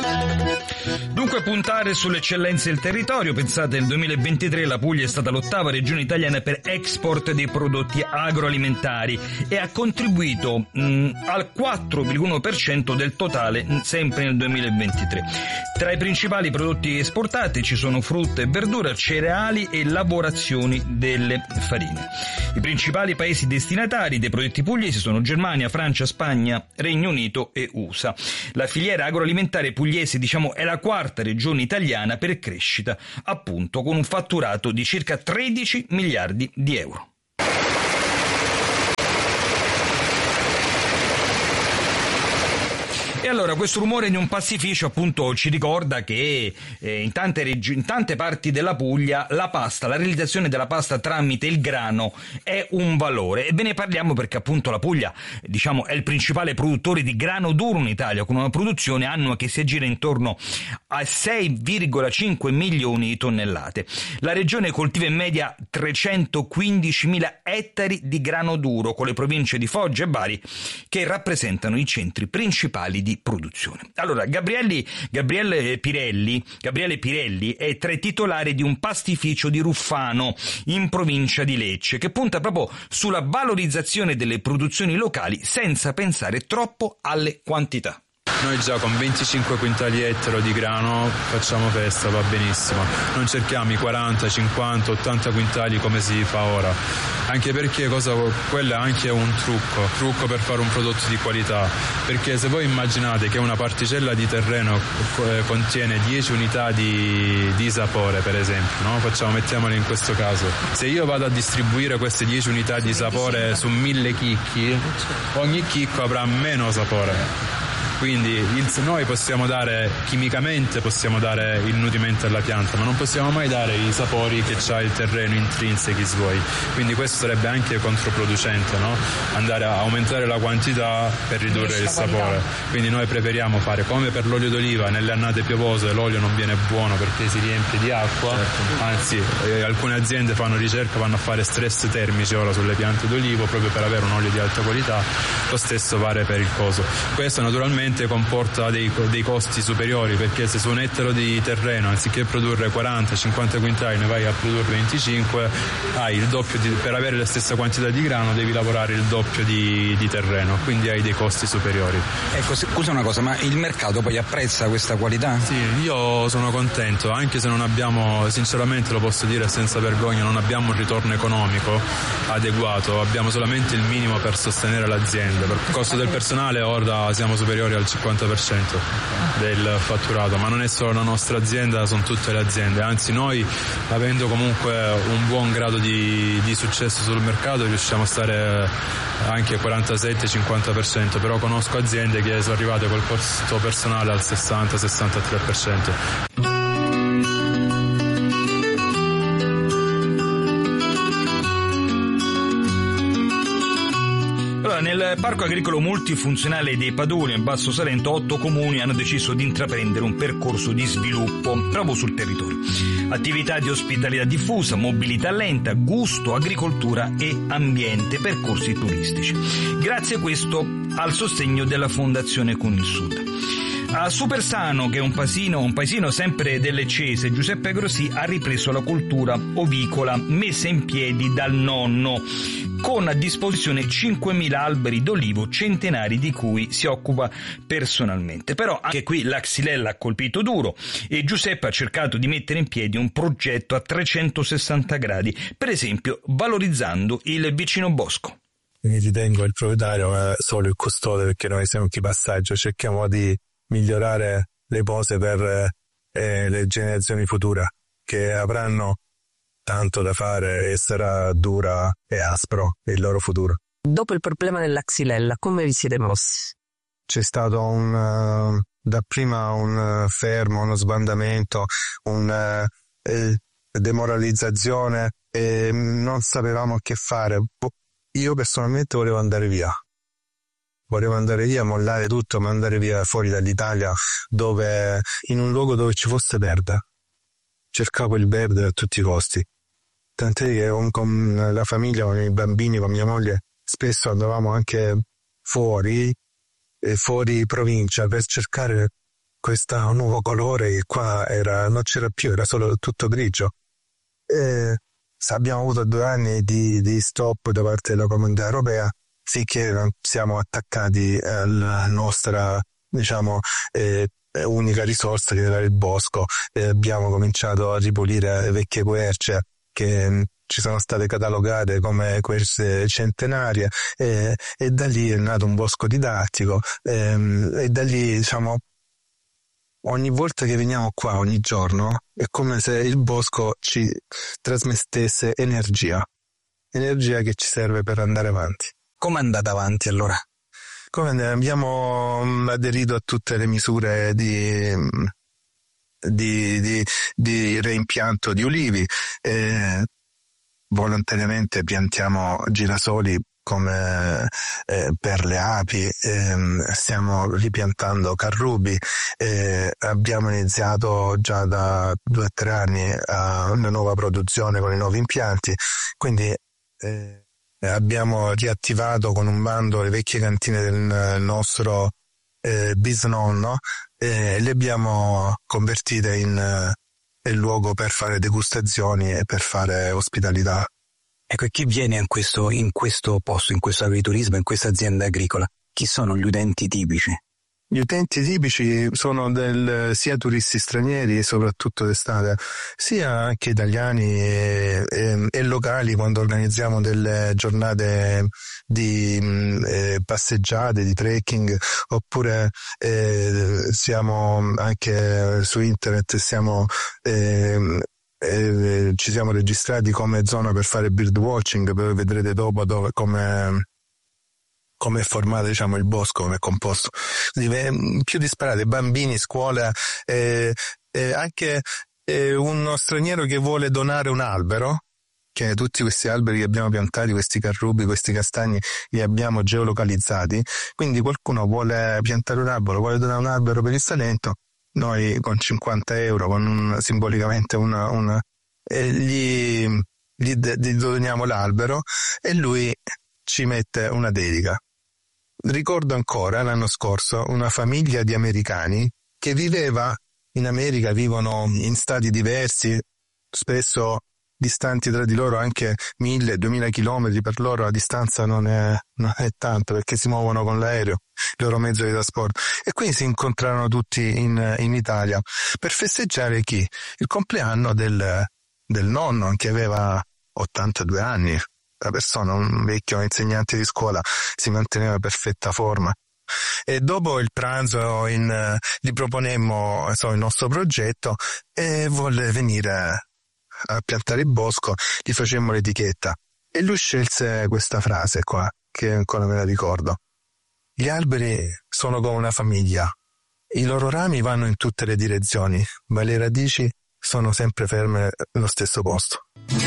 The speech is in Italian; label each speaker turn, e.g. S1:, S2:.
S1: Dunque puntare sulle eccellenze del territorio. Pensate, nel 2023 la Puglia è stata l'8ª regione italiana per export dei prodotti agroalimentari e ha contribuito al 4,1% del totale sempre nel 2023. Tra i principali prodotti esportati ci sono frutta e verdura, cereali e lavorazioni delle farine. I principali paesi destinatari dei prodotti pugliesi sono Germania, Francia, Spagna, Regno Unito e USA. La filiera agroalimentare pugliese, è la 4ª regione italiana per crescita, appunto, con un fatturato di circa 13 miliardi di euro. E allora questo rumore di un pastificio appunto ci ricorda che in tante parti della Puglia la realizzazione della pasta tramite il grano è un valore, e ve ne parliamo perché appunto la Puglia è il principale produttore di grano duro in Italia, con una produzione annua che si aggira intorno a 6,5 milioni di tonnellate. La regione coltiva in media 315.000 ettari di grano duro, con le province di Foggia e Bari che rappresentano i centri principali di produzione. Allora, Gabriele Pirelli è tra i titolari di un pastificio di Ruffano in provincia di Lecce, che punta proprio sulla valorizzazione delle produzioni locali senza pensare troppo alle quantità.
S2: Noi già con 25 quintali ettaro di grano facciamo festa, va benissimo. Non cerchiamo i 40, 50, 80 quintali come si fa ora. Anche perché quello è anche un trucco per fare un prodotto di qualità. Perché se voi immaginate che una particella di terreno contiene 10 unità di sapore, per esempio, no? Mettiamolo in questo caso. Se io vado a distribuire queste 10 unità di sapore su 1000 chicchi, ogni chicco avrà meno sapore. Quindi noi chimicamente possiamo dare il nutrimento alla pianta, ma non possiamo mai dare i sapori che c'ha il terreno intrinsechi suoi. Quindi questo sarebbe anche controproducente, no? Andare a aumentare la quantità per ridurre il sapore. Quindi noi preferiamo fare come per l'olio d'oliva: nelle annate piovose l'olio non viene buono perché si riempie di acqua, anzi alcune aziende fanno ricerca, vanno a fare stress termici ora sulle piante d'olivo proprio per avere un olio di alta qualità. Lo stesso vale per il coso. Questo naturalmente comporta dei costi superiori, perché se su un ettaro di terreno anziché produrre 40-50 quintali ne vai a produrre 25, hai il doppio per avere la stessa quantità di grano devi lavorare il doppio di terreno, quindi hai dei costi superiori.
S3: Ecco, scusa una cosa, ma il mercato poi apprezza questa qualità?
S2: Sì, io sono contento, anche se non abbiamo, sinceramente lo posso dire senza vergogna, non abbiamo un ritorno economico adeguato, abbiamo solamente il minimo per sostenere l'azienda. Per il costo del personale ora siamo superiori al 50% del fatturato, ma non è solo la nostra azienda, sono tutte le aziende, anzi noi, avendo comunque un buon grado di successo sul mercato, riusciamo a stare anche 47-50%, però conosco aziende che sono arrivate col costo personale al 60-63%.
S1: Nel Parco Agricolo Multifunzionale dei Padoni, al Basso Salento, 8 comuni hanno deciso di intraprendere un percorso di sviluppo proprio sul territorio. Attività di ospitalità diffusa, mobilità lenta, gusto, agricoltura e ambiente, percorsi turistici. Grazie a questo al sostegno della Fondazione Con il Sud. A Supersano, che è un paesino sempre del Leccese, Giuseppe Grossi ha ripreso la coltura ovicola messa in piedi dal nonno, con a disposizione 5.000 alberi d'olivo, centenari di cui si occupa personalmente. Però anche qui la xylella ha colpito duro e Giuseppe ha cercato di mettere in piedi un progetto a 360 gradi, per esempio valorizzando il vicino bosco.
S4: Quindi ritengo il proprietario, ma solo il custode, perché noi siamo chi passaggio, cerchiamo di migliorare le cose per le generazioni future che avranno tanto da fare e sarà dura e aspro il loro futuro.
S5: Dopo il problema della xylella, come vi siete mossi?
S4: C'è stato dapprima un fermo, uno sbandamento, una demoralizzazione e non sapevamo che fare. Io personalmente volevo andare via, mollare tutto, ma andare via fuori dall'Italia, in un luogo dove ci fosse verde. Cercavo il verde a tutti i costi. Tant'è che con la famiglia, con i bambini, con mia moglie, spesso andavamo anche fuori provincia per cercare questo nuovo colore che qua non c'era più, era solo tutto grigio. Abbiamo avuto 2 anni di stop da parte della Comunità Europea finché non siamo attaccati alla nostra, diciamo, unica risorsa che era il bosco. Abbiamo cominciato a ripulire vecchie querce che ci sono state catalogate come querce centenarie, e da lì è nato un bosco didattico, e da lì, diciamo, ogni volta che veniamo qua, ogni giorno, è come se il bosco ci trasmettesse energia che ci serve per andare avanti.
S3: Come andate avanti allora?
S4: Abbiamo aderito a tutte le misure di reimpianto di ulivi, volontariamente piantiamo girasoli come per le api, stiamo ripiantando carrubi, abbiamo iniziato già da 2 o 3 anni una nuova produzione con i nuovi impianti, quindi abbiamo riattivato con un bando le vecchie cantine del nostro bisnonno, le abbiamo convertite in luogo per fare degustazioni e per fare ospitalità.
S3: Ecco, e chi viene in questo posto, in questo agriturismo, in questa azienda agricola? Chi sono gli utenti tipici?
S4: Gli utenti tipici sono sia turisti stranieri, soprattutto d'estate, sia anche italiani e locali, quando organizziamo delle giornate di passeggiate, di trekking, oppure siamo anche su internet, ci siamo registrati come zona per fare bird watching, poi vedrete dopo come è formato, diciamo, il bosco, come è composto. Più disparate, bambini, scuola, anche uno straniero che vuole donare un albero, che tutti questi alberi che abbiamo piantati, questi carrubi, questi castagni, li abbiamo geolocalizzati, quindi qualcuno vuole piantare un albero, vuole donare un albero per il Salento, noi con 50 euro, simbolicamente gli doniamo l'albero e lui ci mette una dedica. Ricordo ancora l'anno scorso una famiglia di americani che viveva in America, vivono in stati diversi, spesso distanti tra di loro anche 1000-2000 chilometri, per loro la distanza non è tanto perché si muovono con l'aereo, il loro mezzo di trasporto, e quindi si incontrarono tutti in Italia per festeggiare il compleanno del nonno, che aveva 82 anni. La persona, un vecchio insegnante di scuola, si manteneva in perfetta forma. E dopo il pranzo gli proponemmo il nostro progetto e volle venire a piantare il bosco, gli facemmo l'etichetta e lui scelse questa frase qua, che ancora me la ricordo: gli alberi sono come una famiglia, i loro rami vanno in tutte le direzioni, ma le radici sono sempre ferme nello stesso posto.